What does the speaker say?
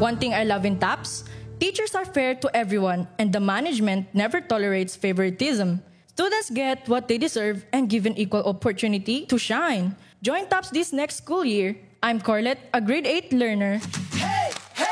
One thing I love in TAPS, teachers are fair to everyone and the management never tolerates favoritism. Students get what they deserve and given equal opportunity to shine. Join TAPS this next school year. I'm Corlette, a grade 8 learner.